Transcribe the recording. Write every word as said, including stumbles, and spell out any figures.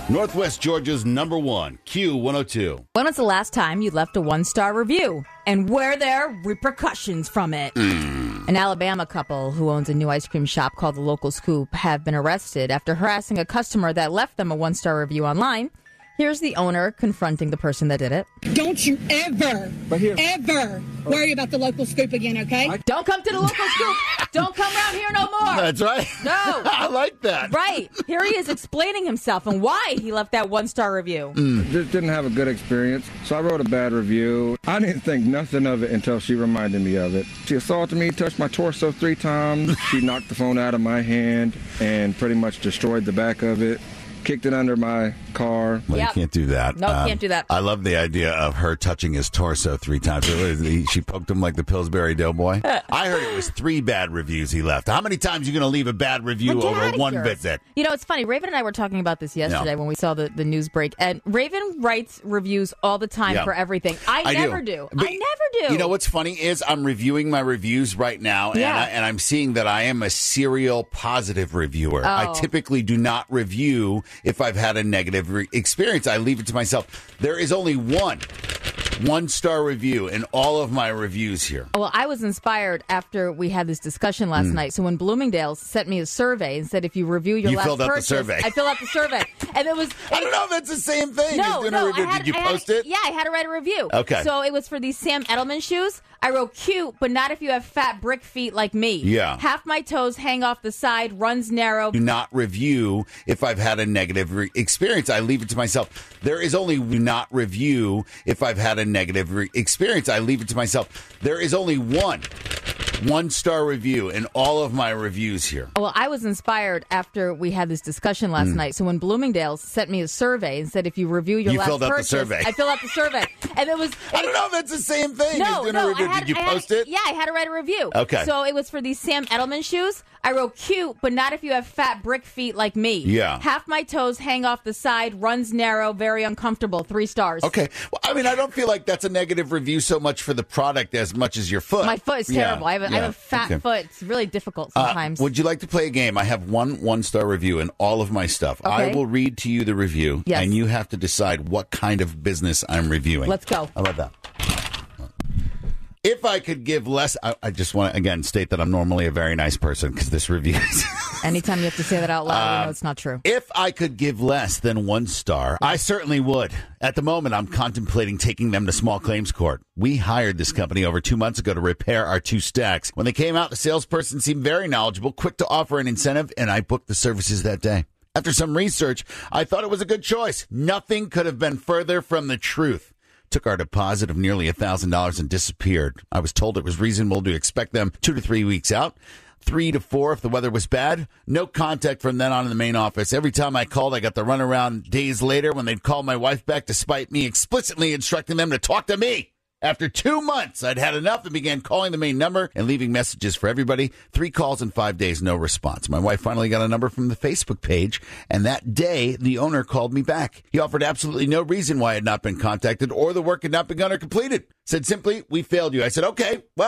Northwest Georgia's number one, Q one oh two. When was the last time you left a one-star review? And were there repercussions from it? Mm. An Alabama couple who owns a new ice cream shop called The Local Scoop have been arrested after harassing a customer that left them a one-star review online. Here's the owner confronting the person that did it. Don't you ever, ever worry about the Local Scoop again, okay? I- Don't come to the Local Scoop. Don't come around here no more. That's right. No. I like that. Right. Here he is explaining himself and why he left that one-star review. Mm. Just didn't have a good experience, so I wrote a bad review. I didn't think nothing of it until she reminded me of it. She assaulted me, touched my torso three times. She knocked the phone out of my hand and pretty much destroyed the back of it. Kicked it under my car. Well, Yep. you can't do that. No, Um, can't do that. I love the idea of her touching his torso three times. She poked him like the Pillsbury Doughboy. I heard it was three bad reviews he left. How many times are you going to leave a bad review Well, get over outta one here. visit? You know, it's funny. Raven and I were talking about this yesterday Yeah. when we saw the, the news break. And Raven writes reviews all the time Yeah. for everything. I, I never do. do. But I never do. You know what's funny is I'm reviewing my reviews right now, and, Yeah. I, and I'm seeing that I am a serial positive reviewer. Oh. I typically do not review if I've had a negative re- experience. I leave it to myself. There is only one one-star review in all of my reviews here. Well, I was inspired after we had this discussion last Mm. night. So when Bloomingdale's sent me a survey and said, if you review your You last filled out the purchase, survey. I filled out the survey. And it was... I don't know if that's the same thing. No, as doing no. a review. I had, Did you I had- post it? Yeah, I had to write a review. Okay. So it was for these Sam Edelman shoes. I wrote cute, but not if you have fat brick feet like me. Yeah. Half my toes hang off the side, runs narrow. Do not review if I've had a negative re- experience. I leave it to myself. There is only do not review if I've had a negative re- experience. I leave it to myself. There is only one one-star review in all of my reviews here. Well, I was inspired after we had this discussion last Mm. night. So when Bloomingdale's sent me a survey and said, if you review your You last filled out the purchase, survey. I filled out the survey. And it was... I don't know if that's the same thing as No, doing no. a review. I had, Did you I had- post it? Yeah, I had to write a review. Okay. So it was for these Sam Edelman shoes. I wrote cute, but not if you have fat brick feet like me. Yeah. Half my toes hang off the side, runs narrow, very uncomfortable. Three stars. Okay. Well, I mean, I don't feel like that's a negative review so much for the product as much as your foot. My foot is Yeah, terrible. I, have a, I yeah. have a fat Okay. foot. It's really difficult Uh, sometimes. would you like to play a game? I have one one-star review in all of my stuff. I Okay. will read to you the review, Yes. and you have to decide what kind of business I'm reviewing. Let's go. How about that? If I could give less, I, I just want to, again, state that I'm normally a very nice person because this review is... Anytime you have to say that out loud, you know it's not true. If I could give less than one star, I certainly would. At the moment, I'm contemplating taking them to small claims court. We hired this company over two months ago to repair our two stacks. When they came out, the salesperson seemed very knowledgeable, quick to offer an incentive, and I booked the services that day. After some research, I thought it was a good choice. Nothing could have been further from the truth. Took our deposit of nearly one thousand dollars and disappeared. I was told it was reasonable to expect them two to three weeks out. Three to four if the weather was bad. No contact from then on in the main office. Every time I called, I got the runaround days later when they'd call my wife back despite me explicitly instructing them to talk to me. After two months, I'd had enough and began calling the main number and leaving messages for everybody. Three calls in five days, no response. My wife finally got a number from the Facebook page, and that day, the owner called me back. He offered absolutely no reason why I had not been contacted or the work had not begun or completed. Said simply, we failed you. I said, okay, well.